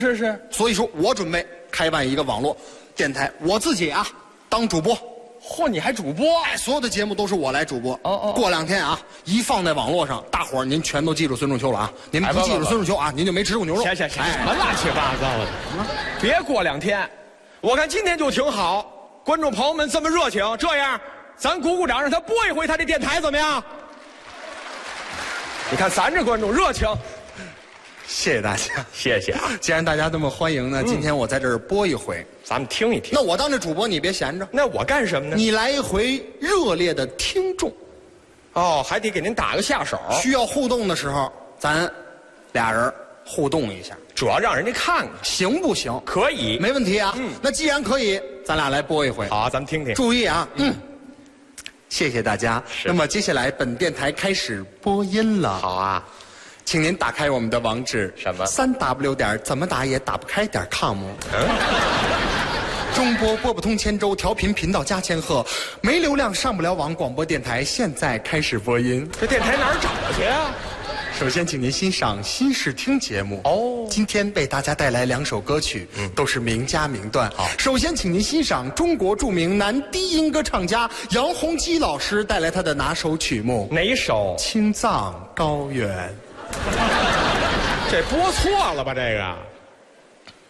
是是， 所以说我准备开办一个网络电台，我自己啊当主播。 嚯，你还主播？ 哎，所有的节目都是我来主播。 哦过2天啊，一放在网络上，大伙儿您全都记住孙仲秋了啊！您不记住孙仲秋啊，您就没吃过牛肉。 行，什么乱七八糟的？别过2天，我看今天就挺好，观众朋友们这么热情，这样咱鼓鼓掌，让他播一回他这电台怎么样？你看咱这观众热情。 谢谢大家， 谢谢啊！ 既然大家这么欢迎呢，今天我在这儿播一回， 咱们听一听。 那我当这主播，你别闲着， 那我干什么呢？ 你来一回热烈的听众。 哦，还得给您打个下手。 需要互动的时候，咱俩人互动一下， 主要让人家看看行不行？ 可以， 没问题啊。那既然可以，咱俩来播一回。 好，咱们听听。 注意啊，谢谢大家。那么接下来本电台开始播音了。 好啊。 请您打开我们的网址， 什么 ？3W点怎么打也打不开点 com。中波拨不通千州，调频频道加千赫，没流量上不了网，广播电台现在开始播音。 这电台哪儿找去啊？ 首先，请您欣赏新视听节目。哦，今天为大家带来2首歌曲，都是名家名段。好，首先请您欣赏中国著名男低音歌唱家杨洪基老师带来他的拿手曲目。 哪一首？ 青藏高原。 这播错了吧？这个。